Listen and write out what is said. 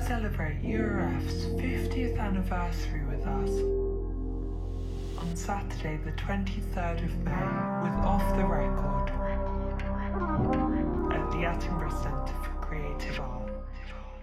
celebrate EURF's 50th anniversary with us on Saturday the 23rd of May with Off the Record at the Attenborough Centre for Creative Art.